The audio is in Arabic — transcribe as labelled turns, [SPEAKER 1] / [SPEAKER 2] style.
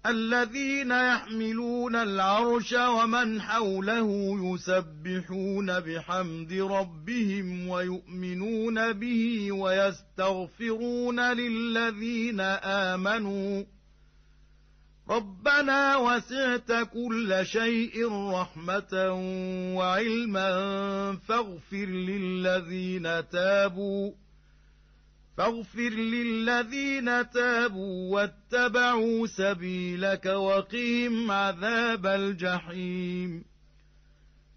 [SPEAKER 1] الذين يحملون العرش ومن حوله يسبحون بحمد ربهم ويؤمنون به ويستغفرون للذين آمنوا ربنا وسعت كل شيء رحمة وعلما فاغفر للذين تابوا واتبعوا سبيلك وقهم عذاب الجحيم